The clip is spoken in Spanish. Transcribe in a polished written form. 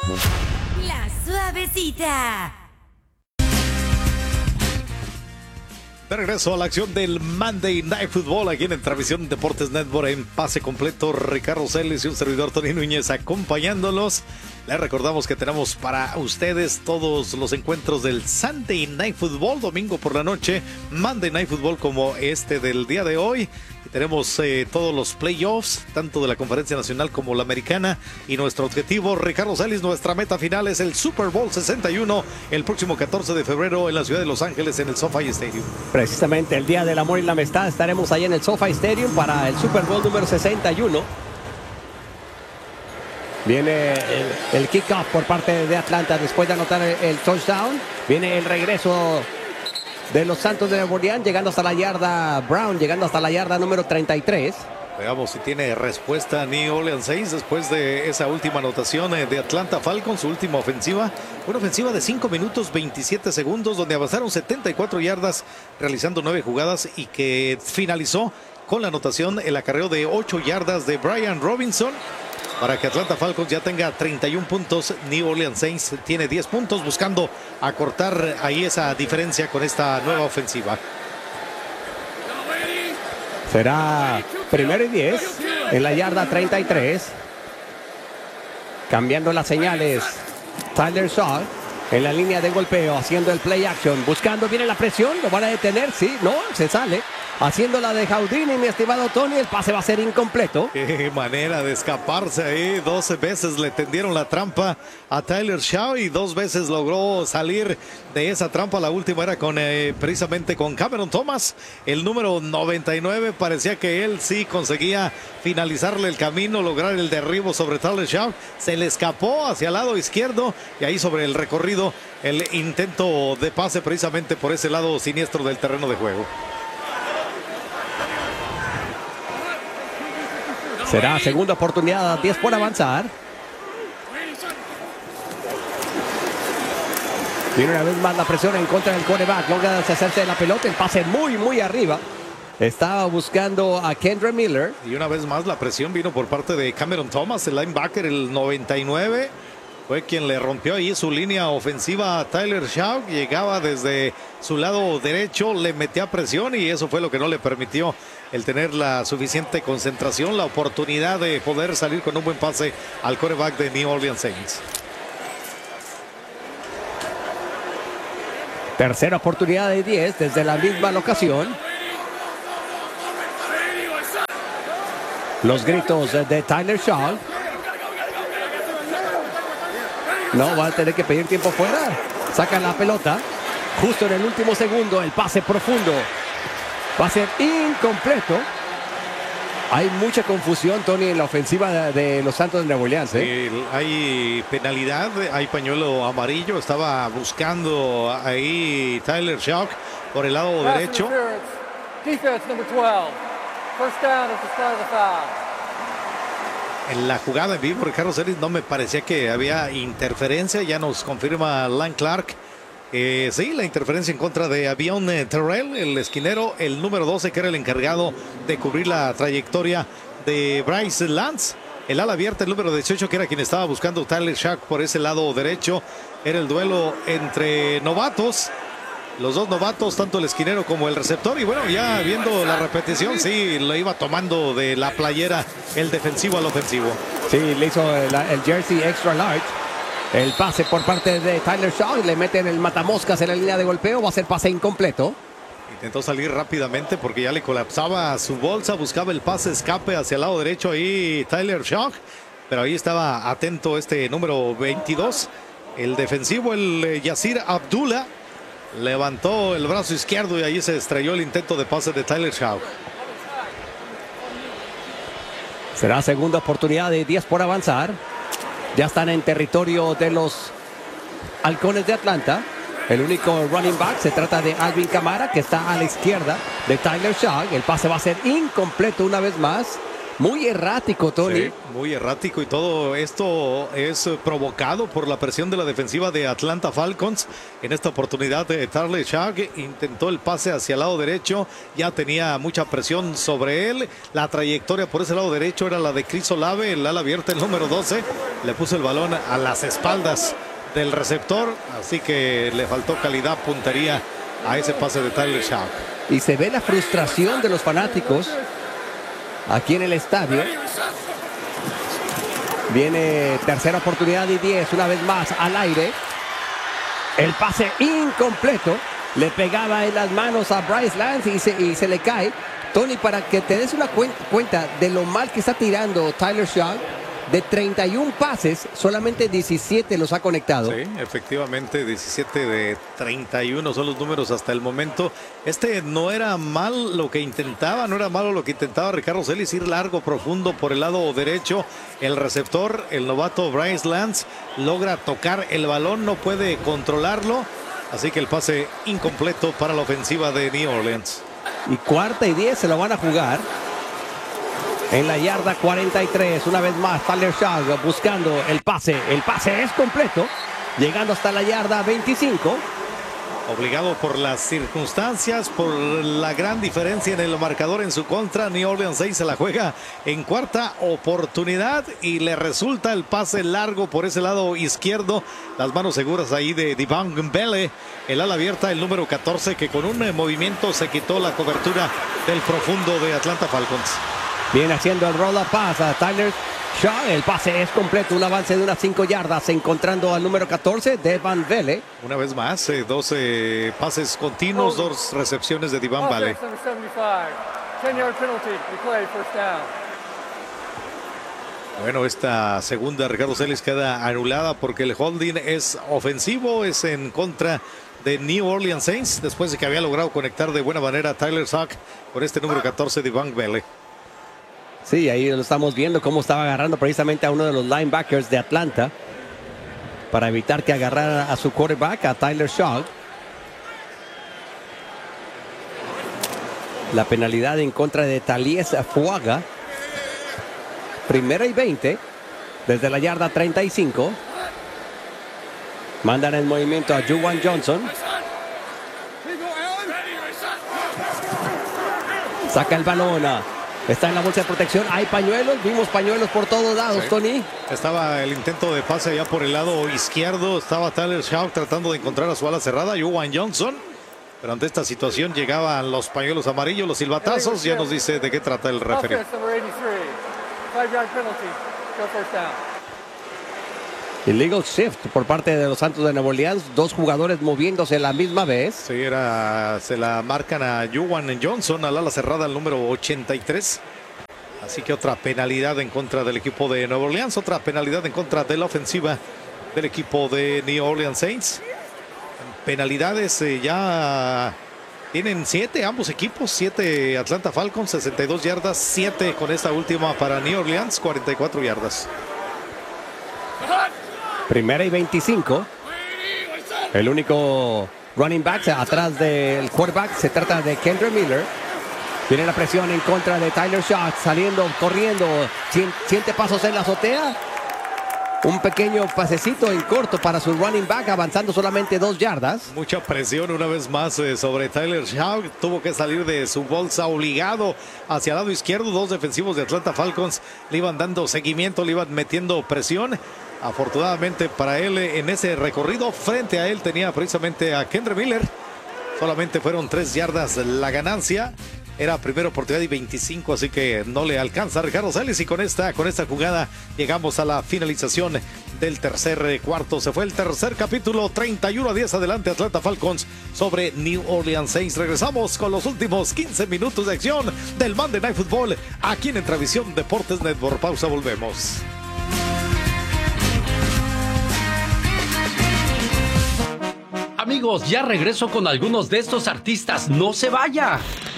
La Suavecita. De regreso a la acción del Monday Night Football aquí en Transmisión Deportes Network en pase completo. Ricardo Celis y un servidor Tony Núñez acompañándolos. Les recordamos que tenemos para ustedes todos los encuentros del Sunday Night Football, domingo por la noche, Monday Night Football como este del día de hoy. Y tenemos todos los playoffs, tanto de la Conferencia Nacional como la Americana. Y nuestro objetivo, Ricardo Celis, nuestra meta final es el Super Bowl 61, el próximo 14 de febrero en la ciudad de Los Ángeles en el SoFi Stadium. Precisamente el Día del Amor y la Amistad estaremos ahí en el SoFi Stadium para el Super Bowl número 61. Viene el kickoff por parte de Atlanta después de anotar el touchdown. Viene el regreso de los Santos de Nueva Orleans, llegando hasta la yarda Brown, llegando hasta la yarda número 33. Veamos si tiene respuesta New Orleans Saints después de esa última anotación de Atlanta Falcons, su última ofensiva. Una ofensiva de 5 minutos 27 segundos donde avanzaron 74 yardas realizando 9 jugadas y que finalizó con la anotación, el acarreo de 8 yardas de Brian Robinson. Para que Atlanta Falcons ya tenga 31 puntos, New Orleans Saints tiene 10 puntos, buscando acortar ahí esa diferencia con esta nueva ofensiva. Será primero y 10 en la yarda 33. Cambiando las señales, Tyler Shaw en la línea de golpeo, haciendo el play action, buscando, viene la presión, lo van a detener, sí, no, se sale. Haciendo la de Houdini, mi estimado Tony, el pase va a ser incompleto. Qué manera de escaparse ahí. 12 veces le tendieron la trampa a Tyler Shaw y 2 veces logró salir de esa trampa. La última era con precisamente con Cameron Thomas, el número 99. Parecía que él sí conseguía finalizarle el camino, lograr el derribo sobre Tyler Shaw. Se le escapó hacia el lado izquierdo y ahí sobre el recorrido el intento de pase precisamente por ese lado siniestro del terreno de juego. Será segunda oportunidad, 10 por avanzar. Viene una vez más la presión en contra del quarterback. Logra deshacerse de la pelota, el pase muy arriba. Estaba buscando a Kendre Miller. Y una vez más la presión vino por parte de Cameron Thomas, el linebacker, el 99. Fue quien le rompió ahí su línea ofensiva a Tyler Shaw. Llegaba desde su lado derecho, le metía presión y eso fue lo que no le permitió el tener la suficiente concentración, la oportunidad de poder salir con un buen pase al quarterback de New Orleans Saints. Tercera oportunidad de 10 desde la misma locación. Los gritos de Tyler Shaw. No, va a tener que pedir tiempo fuera. Sacan la pelota. Justo en el último segundo, el pase profundo. Va a ser incompleto. Hay mucha confusión, Tony, en la ofensiva de los Santos de Nueva Orleans. Hay penalidad, hay pañuelo amarillo. Estaba buscando ahí Tyler Shaw por el lado derecho. Defense number 12. First down at the start of the foul. En la jugada en vivo, Ricardo Celis, no me parecía que había interferencia. Ya nos confirma Lan Clark. Sí, la interferencia en contra de Avion Terrell, el esquinero, el número 12, que era el encargado de cubrir la trayectoria de Bryce Lance. El ala abierta, el número 18, que era quien estaba buscando Tyler Shaw por ese lado derecho. Era el duelo entre novatos. Los dos novatos, tanto el esquinero como el receptor. Y bueno, ya viendo la repetición, sí, lo iba tomando de la playera el defensivo al ofensivo. Sí, le hizo el jersey extra large. El pase por parte de Tyler Shaw y le meten el matamoscas en la línea de golpeo. Va a ser pase incompleto. Intentó salir rápidamente porque ya le colapsaba su bolsa. Buscaba el pase escape hacia el lado derecho ahí Tyler Shaw. Pero ahí estaba atento este número 22. El defensivo, el Yasir Abdullah. Levantó el brazo izquierdo y ahí se estrelló el intento de pase de Tyler Shaw. Será segunda oportunidad de 10 por avanzar. Ya están en territorio de los Halcones de Atlanta. El único running back se trata de Alvin Kamara, que está a la izquierda de Tyler Shaw. El pase va a ser incompleto una vez más. Muy errático, Tony. Sí, muy errático, y todo esto es provocado por la presión de la defensiva de Atlanta Falcons. En esta oportunidad Tyler Shough intentó el pase hacia el lado derecho, ya tenía mucha presión sobre él. La trayectoria por ese lado derecho era la de Chris Olave, el ala abierta, el número 12. Le puso el balón a las espaldas del receptor, así que le faltó calidad, puntería a ese pase de Tyler Shough. Y se ve la frustración de los fanáticos aquí en el estadio. Viene tercera oportunidad y 10, una vez más al aire. El pase incompleto. Le pegaba en las manos a Bryce Lance y se le cae. Tony, para que te des una cuenta de lo mal que está tirando Tyler Shough, de 31 pases, solamente 17 los ha conectado. Sí, efectivamente, 17 de 31 son los números hasta el momento. No era mal lo que intentaba, no era malo lo que intentaba Ricardo Celis, ir largo, profundo por el lado derecho. El receptor, el novato Bryce Lance, logra tocar el balón, no puede controlarlo. Así que el pase incompleto para la ofensiva de New Orleans. Y cuarta y 10 se lo van a jugar. En la yarda 43, una vez más, Tyler Shough buscando el pase. El pase es completo, llegando hasta la yarda 25. Obligado por las circunstancias, por la gran diferencia en el marcador en su contra, New Orleans 6 se la juega en cuarta oportunidad y le resulta el pase largo por ese lado izquierdo. Las manos seguras ahí de Devon Bele, el ala abierta, el número 14, que con un movimiento se quitó la cobertura del profundo de Atlanta Falcons. Viene haciendo el roll-up pass a Tyler Shough. El pase es completo, un avance de unas 5 yardas, encontrando al número 14, Devon Bele. Una vez más, 12 pases continuos, 2 recepciones de Devon Bele. Offense number 75. 10-yard penalty. Replay, first down. Bueno, esta segunda, Ricardo Celis, queda anulada porque el holding es ofensivo, es en contra de New Orleans Saints, después de que había logrado conectar de buena manera a Tyler Shough con este número 14, Devon Bele. Sí, ahí lo estamos viendo cómo estaba agarrando precisamente a uno de los linebackers de Atlanta para evitar que agarrara a su quarterback, a Tyler Shough. La penalidad en contra de Talies Fuaga. Primera y 20 desde la yarda 35. Mandan el movimiento a Juwan Johnson. Saca el balón. Está en la bolsa de protección. Hay pañuelos. Vimos pañuelos por todos lados, sí. Tony. Estaba el intento de pase ya por el lado izquierdo. Estaba Tyler Shough tratando de encontrar a su ala cerrada, Juwan Johnson. Pero ante esta situación llegaban los pañuelos amarillos, los silbatazos. Ya nos dice de qué trata el referee. Illegal shift por parte de los Santos de Nueva Orleans. 2 jugadores moviéndose a la misma vez. Sí, se la marcan a Juwan Johnson, al ala cerrada, el número 83. Así que otra penalidad en contra del equipo de Nueva Orleans. Otra penalidad en contra de la ofensiva del equipo de New Orleans Saints. Penalidades ya tienen 7 ambos equipos. 7 Atlanta Falcons, 62 yardas. 7 con esta última para New Orleans, 44 yardas. Primera y 25. El único running back atrás del quarterback se trata de Kendre Miller. Viene la presión en contra de Tyler Shough, saliendo, corriendo. Siente pasos en la azotea. Un pequeño pasecito en corto para su running back, avanzando solamente 2 yardas. Mucha presión una vez más sobre Tyler Shough. Tuvo que salir de su bolsa obligado hacia el lado izquierdo. 2 defensivos de Atlanta Falcons le iban dando seguimiento, le iban metiendo presión. Afortunadamente para él, en ese recorrido frente a él tenía precisamente a Kendre Miller. Solamente fueron 3 yardas la ganancia. Era primera oportunidad y 25, así que no le alcanza a Ricardo Celis. Y con esta jugada llegamos a la finalización del tercer cuarto. Se fue el tercer capítulo, 31-10 adelante Atlanta Falcons sobre New Orleans Saints. Regresamos con los últimos 15 minutos de acción del Monday Night Football aquí en Entravisión Deportes Network. Pausa, volvemos. Amigos, ya regreso con algunos de estos artistas. ¡No se vaya!